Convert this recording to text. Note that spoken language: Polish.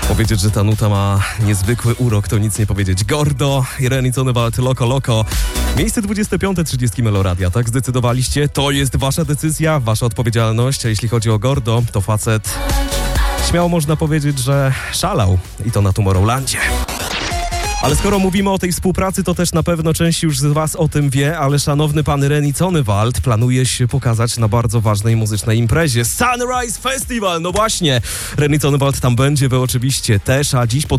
Powiedzieć, że ta nuta ma niezwykły urok, to nic nie powiedzieć. Gordo i Renny Zonnevald, Loco Loco. Miejsce 25, 30 Meloradia, tak zdecydowaliście? To jest wasza decyzja, wasza odpowiedzialność. A jeśli chodzi o Gordo, to facet, śmiało można powiedzieć, że szalał. I to na Tomorrowlandzie. Ale skoro mówimy o tej współpracy, to też na pewno część już z was o tym wie, ale szanowny pan Renny Zonnevald planuje się pokazać na bardzo ważnej muzycznej imprezie. Sunrise Festival, no właśnie. Renny Zonnevald tam będzie, wy oczywiście też, a dziś